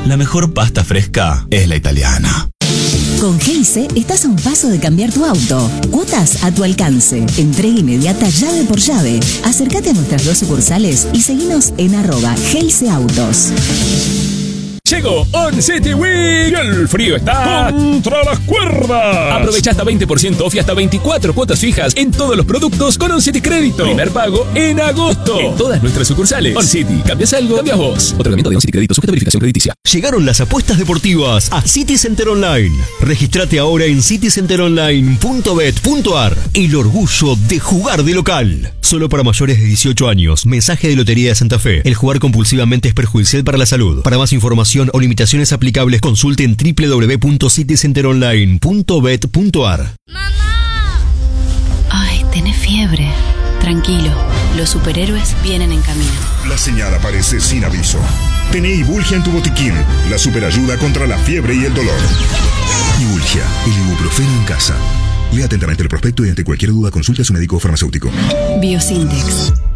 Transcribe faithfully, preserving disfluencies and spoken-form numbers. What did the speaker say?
la mejor pasta fresca es la italiana. Con G I C estás a un paso de cambiar tu auto. Cuotas a tu alcance. Entrega inmediata llave por llave. Acércate a nuestras dos sucursales y seguinos en arroba G I C Autos. Llegó On City Week y el frío está contra las cuerdas. Aprovecha hasta veinte por ciento off y hasta veinticuatro cuotas fijas en todos los productos con On City Crédito. Primer pago en agosto en todas nuestras sucursales. On City, cambias algo, cambias vos. Otorgamiento de On City Crédito, sujeta a verificación crediticia. Llegaron las apuestas deportivas a City Center Online. Registrate ahora en city center online punto bet punto ar. El orgullo de jugar de local. Solo para mayores de dieciocho años. Mensaje de Lotería de Santa Fe. El jugar compulsivamente es perjudicial para la salud. Para más información o limitaciones aplicables, consulte en doble u doble u doble u punto city center online punto bet punto ar. ¡Mamá! Ay, tenés fiebre. Tranquilo, los superhéroes vienen en camino. La señal aparece sin aviso. Tené Ibulgia en tu botiquín, la superayuda contra la fiebre y el dolor. Ibulgia, el ibuprofeno en casa. Lea atentamente el prospecto y ante cualquier duda consulte a su médico o farmacéutico. Biosintex.